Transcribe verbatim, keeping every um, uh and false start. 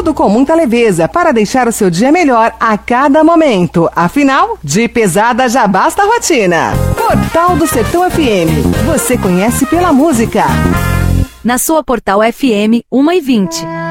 Tudo com muita leveza para deixar o seu dia melhor a cada momento. Afinal, de pesada já basta a rotina. Portal do Sertão F M. Você conhece pela música. Na sua Portal F M, uma e vinte.